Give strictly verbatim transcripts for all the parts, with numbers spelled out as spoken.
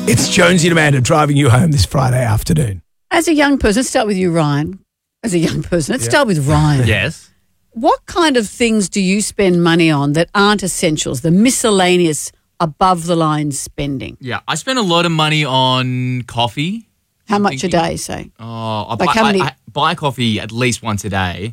It's Jonesy and Amanda driving you home this Friday afternoon. As a young person, let's start with you, Ryan. As a young person, let's Yeah. start with Ryan. Yes. What kind of things do you spend money on that aren't essentials, the miscellaneous above-the-line spending? Yeah, I spend a lot of money on coffee. How much a Thinking- day, say? Oh, I, Like buy, how many- I, I buy coffee at least once a day.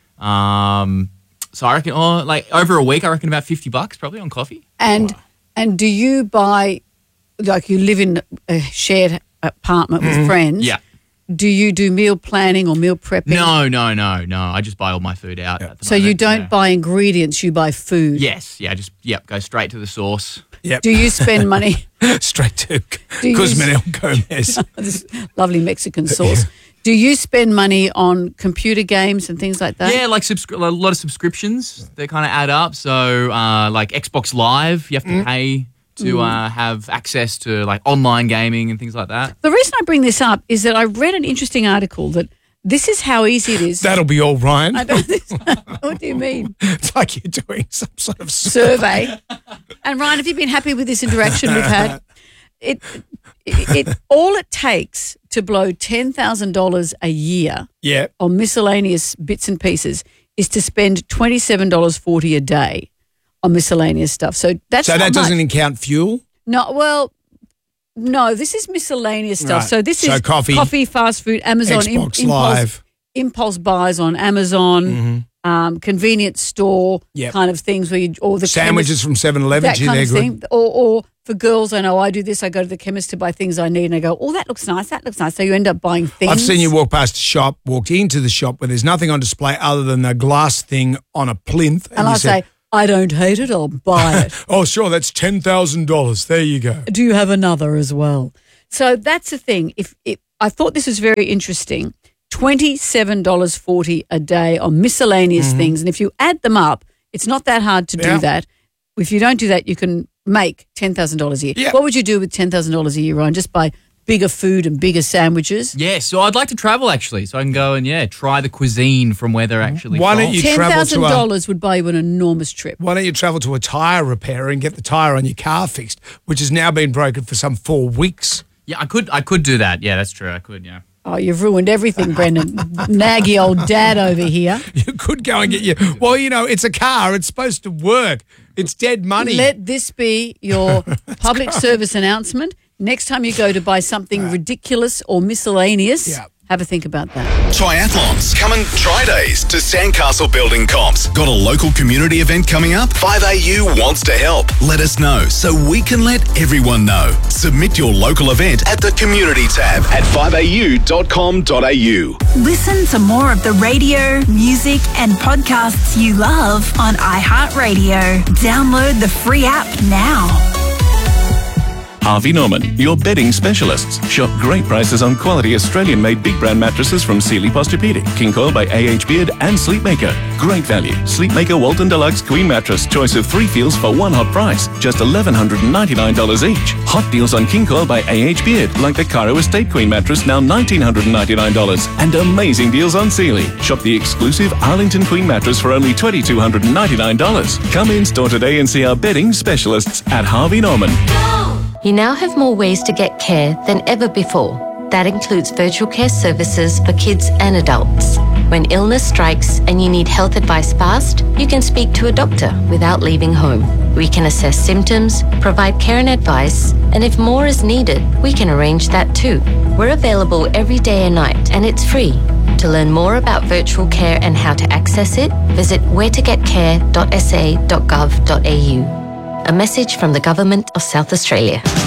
Um, so I reckon, oh, like over a week, I reckon about fifty bucks probably on coffee. And and do you buy, like you live in a shared apartment with friends? Yeah. Do you do meal planning or meal prepping? No, no, no, no. I just buy all my food out. At the So you moment, don't yeah. buy ingredients, you buy food. Yes, yeah, just yep, go straight to the source. Yep. Do you spend money? Straight to Do you- Guzman Gomez. This lovely Mexican sauce. Do you spend money on computer games and things like that? Yeah, like subscri- a lot of subscriptions. They kind of add up. So, uh, like Xbox Live, you have to Mm. pay to uh, have access to like online gaming and things like that. The reason I bring this up is that I read an interesting article that this is how easy it is. That'll be all, Ryan. I don't, what do you mean? It's like you're doing some sort of Survey. And Ryan, have you been happy with this interaction we've had? It, it, it all it takes to blow ten thousand dollars a year Yeah. on miscellaneous bits and pieces is to spend twenty-seven dollars forty a day on miscellaneous stuff. So that's So not that doesn't much. count fuel? No, well, no, this is miscellaneous stuff. Right. So this So is coffee, coffee, fast food, Amazon, Xbox im- impulse, Live. impulse buys on Amazon, um, convenience store Yep. kind of things where you, or the Sandwiches chemist- from seven eleven. that Gee, kind they're of good. thing. Or, or for girls, I know I do this. I go to the chemist to buy things I need, and I go, "Oh, that looks nice. That looks nice." So you end up buying things. I've seen you walk past a shop, walked into the shop where there's nothing on display other than the glass thing on a plinth. and you I said, say, "I don't hate it. I'll buy it." oh, sure, that's ten thousand dollars. There you go. Do you have another as well? So that's the thing. If it, I thought this was very interesting, twenty-seven dollars forty a day on miscellaneous things. And if you add them up, it's not that hard to do Yeah. that. If you don't do that, you can make ten thousand dollars a year. Yeah. What would you do with ten thousand dollars a year, Ryan? Just buy bigger food and bigger sandwiches? Yeah, so I'd like to travel actually, so I can go and yeah try the cuisine from where they're actually Why from. don't you ten travel thousand to a, dollars would buy you an enormous trip. Why don't you travel to a tyre repairer and get the tyre on your car fixed, which has now been broken for some four weeks? Yeah, I could I could do that. Yeah, that's true. I could. Yeah. Oh, you've ruined everything, Brendan. Naggy old dad over here. You could go and get your. Well, you know, it's a car. It's supposed to work. It's dead money. Let this be your public service announcement. Next time you go to buy something ridiculous or miscellaneous, Yeah. have a think about that. Triathlons. Coming Tri Days to Sandcastle Building Comps. Got a local community event coming up? five A U wants to help. Let us know so we can let everyone know. Submit your local event at the community tab at five a u dot com dot a u. Listen to more of the radio, music, and podcasts you love on iHeartRadio. Download the free app now. Harvey Norman, your bedding specialists. Shop great prices on quality Australian-made big brand mattresses from Sealy Posturepedic, King Coil by A H Beard, and Sleepmaker. Great value. Sleepmaker Walton Deluxe Queen Mattress. Choice of three feels for one hot price. Just eleven ninety-nine dollars each. Hot deals on King Coil by A H Beard, like the Cairo Estate Queen Mattress, now nineteen ninety-nine dollars. And amazing deals on Sealy. Shop the exclusive Arlington Queen Mattress for only twenty-two ninety-nine dollars. Come in store today and see our bedding specialists at Harvey Norman. You now have more ways to get care than ever before. That includes virtual care services for kids and adults. When illness strikes and you need health advice fast, you can speak to a doctor without leaving home. We can assess symptoms, provide care and advice, and if more is needed, we can arrange that too. We're available every day and night, and it's free. To learn more about virtual care and how to access it, visit where to get care dot s a dot gov dot a u. A message from the Government of South Australia.